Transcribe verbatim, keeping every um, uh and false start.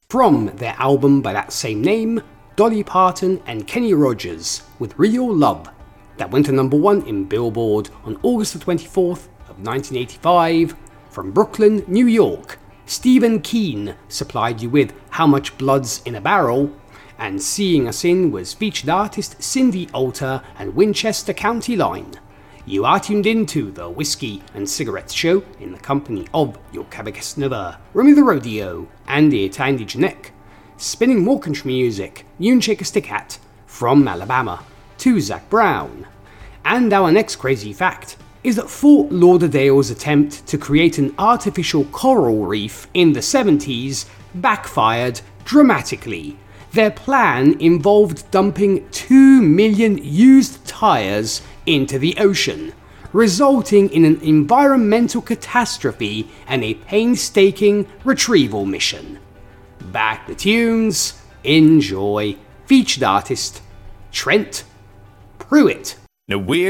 From their album by that same name, Dolly Parton and Kenny Rogers with Real Love, that went to number one in Billboard on August the twenty-fourth of nineteen eighty-five. From Brooklyn, New York, Stephen Keane supplied you with How Much Blood's in a Barrel, and Seeing Us In was featured artist Cindy Alter and Winchester County Line. You are tuned into the Whiskey and Cigarettes Show in the company of your Cabagest Nova, Remy the Rodeo, Andy at Andy Janek, spinning more country music, Yoon Shake a Stick Hat, from Alabama to Zac Brown. And our next crazy fact is that Fort Lauderdale's attempt to create an artificial coral reef in the seventies backfired dramatically. Their plan involved dumping two million used tyres into the ocean, resulting in an environmental catastrophe and a painstaking retrieval mission. Back the tunes, enjoy. Featured artist, Trent Pruitt. Now we're